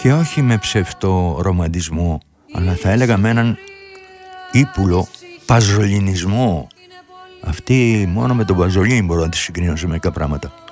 και όχι με ψευτό ρομαντισμό, αλλά θα έλεγα με έναν ύπουλο παζολινισμό. Αυτή μόνο με τον Παζολίνη μπορώ να τη συγκρίνω σε μερικά πράγματα.